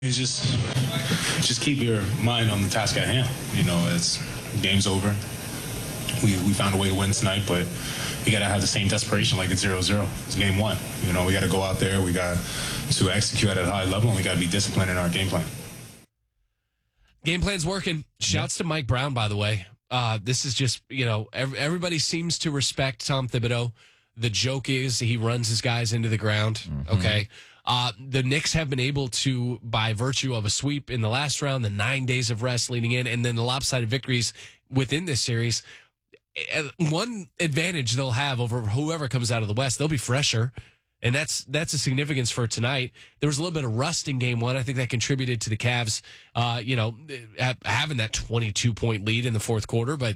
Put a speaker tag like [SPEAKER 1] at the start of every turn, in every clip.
[SPEAKER 1] It's just keep your mind on the task at hand. You know, it's game's over. We found a way to win tonight, but we got to have the same desperation like it's 0-0. It's game one. You know, we got to go out there. We got to execute at a high level, and we got to be disciplined in our game plan.
[SPEAKER 2] Game plan's working. Shouts to Mike Brown, by the way. This is just, you know, everybody seems to respect Tom Thibodeau. The joke is he runs his guys into the ground. Mm-hmm. Okay. The Knicks have been able to, by virtue of a sweep in the last round, the 9 days of rest leading in, and then the lopsided victories within this series, one advantage they'll have over whoever comes out of the West, they'll be fresher. And that's a significance for tonight. There was a little bit of rust in game one. I think that contributed to the Cavs, having that 22-point lead in the fourth quarter. But,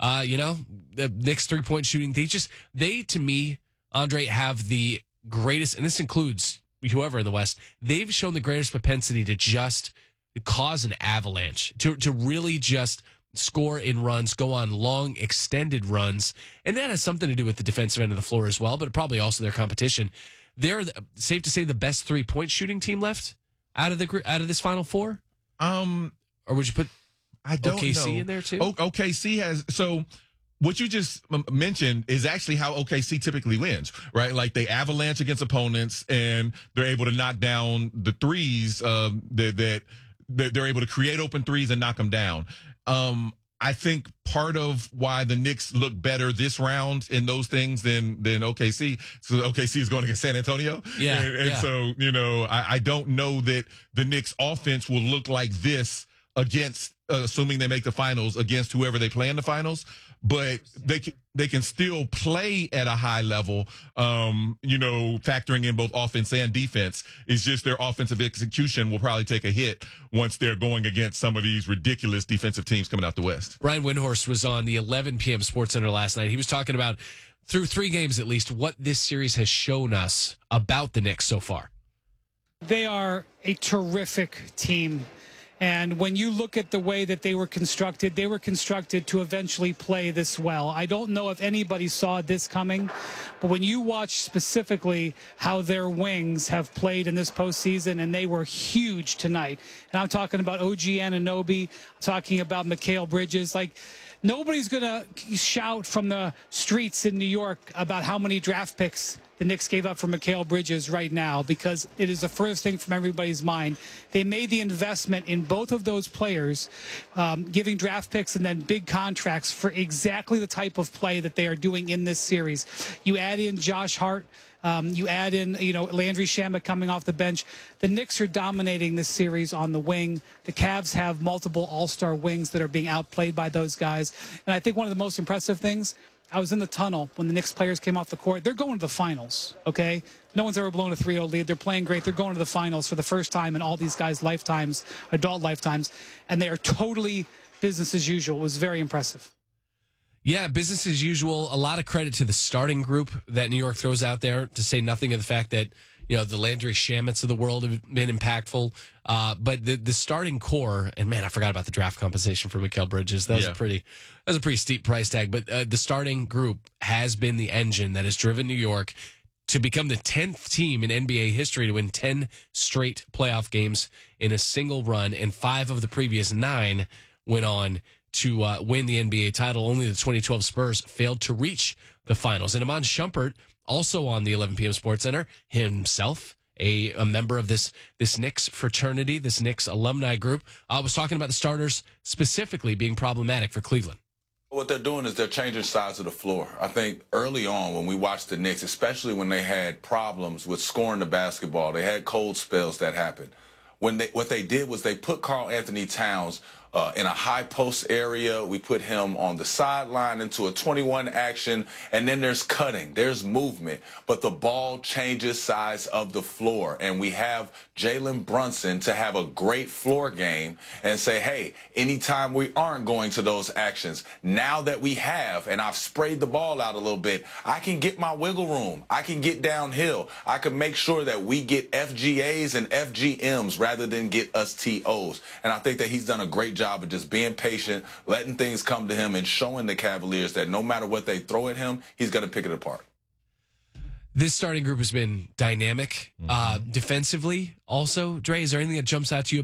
[SPEAKER 2] the Knicks 3-point shooting, they, to me, Andre, have the greatest, and this includes whoever in the West, they've shown the greatest propensity to just cause an avalanche, to really just score in runs, go on long, extended runs. And that has something to do with the defensive end of the floor as well, but probably also their competition. They're, safe to say, the best 3-point shooting team left out of this Final Four? Or would you put OKC in there too?
[SPEAKER 3] OKC has... So what you just mentioned is actually how OKC typically wins, right? Like they avalanche against opponents and they're able to knock down the threes that they're able to create open threes and knock them down. I think part of why the Knicks look better this round in those things than OKC. So OKC is going against San Antonio.
[SPEAKER 2] Yeah.
[SPEAKER 3] And so, you know, I don't know that the Knicks offense will look like this against, assuming they make the finals, against whoever they play in the finals. But they can still play at a high level, factoring in both offense and defense. It's just their offensive execution will probably take a hit once they're going against some of these ridiculous defensive teams coming out the West.
[SPEAKER 2] Ryan Windhorst was on the 11 p.m. SportsCenter last night. He was talking about, through 3 games at least, what this series has shown us about the Knicks so far.
[SPEAKER 4] They are a terrific team. And when you look at the way that they were constructed to eventually play this well. I don't know if anybody saw this coming, but when you watch specifically how their wings have played in this postseason, and they were huge tonight. And I'm talking about OG Anunoby, talking about Mikal Bridges. Like, nobody's going to shout from the streets in New York about how many draft picks the Knicks gave up for Mikal Bridges right now, because it is the first thing from everybody's mind. They made the investment in both of those players, giving draft picks and then big contracts for exactly the type of play that they are doing in this series. You add in Josh Hart, you add in, Landry Shamet coming off the bench. The Knicks are dominating this series on the wing. The Cavs have multiple all-star wings that are being outplayed by those guys. And I think one of the most impressive things, I was in the tunnel when the Knicks players came off the court. They're going to the finals, okay? No one's ever blown a 3-0 lead. They're playing great. They're going to the finals for the first time in all these guys' lifetimes, adult lifetimes, and they are totally business as usual. It was very impressive.
[SPEAKER 2] Yeah, business as usual. A lot of credit to the starting group that New York throws out there, to say nothing of the fact that, the Landry Shamets of the world have been impactful. But the starting core, and man, I forgot about the draft compensation for Mikal Bridges. That was a pretty steep price tag. But the starting group has been the engine that has driven New York to become the 10th team in NBA history to win 10 straight playoff games in a single run, and 5 of the previous 9 went on to win the NBA title. Only the 2012 Spurs failed to reach the finals. And Iman Shumpert, also on the 11 p.m. SportsCenter, himself a member of this Knicks fraternity, this Knicks alumni group, was talking about the starters specifically being problematic for Cleveland.
[SPEAKER 5] What they're doing is they're changing sides of the floor. I think early on when we watched the Knicks, especially when they had problems with scoring the basketball, they had cold spells that happened. What they did was they put Karl Anthony Towns in a high post area. We put him on the sideline into a 21 action, and then there's cutting, there's movement, but the ball changes sides of the floor. And we have Jalen Brunson to have a great floor game and say, hey, anytime we aren't going to those actions, now that we have, and I've sprayed the ball out a little bit, I can get my wiggle room. I can get downhill. I can make sure that we get FGAs and FGMs rather than get us TOs. And I think that he's done a great job of just being patient, letting things come to him, and showing the Cavaliers that no matter what they throw at him, he's going to pick it apart.
[SPEAKER 2] This starting group has been dynamic defensively. Also, Dre, is there anything that jumps out to you